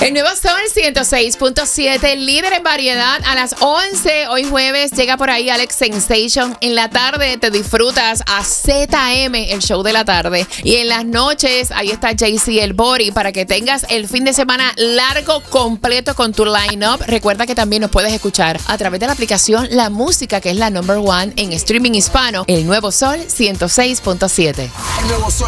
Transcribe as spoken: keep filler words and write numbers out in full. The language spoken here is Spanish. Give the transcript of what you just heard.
El nuevo Sol ciento seis punto siete, líder en variedad a las once. Hoy jueves llega por ahí Alex Sensation. En la tarde te disfrutas a Z M, el show de la tarde. Y en las noches ahí está Jay-Z El Bori para que tengas el fin de semana largo completo con tu line-up. Recuerda que también nos puedes escuchar a través de la aplicación La Música, que es la number one en streaming hispano. El nuevo Sol ciento seis punto siete. El nuevo Sol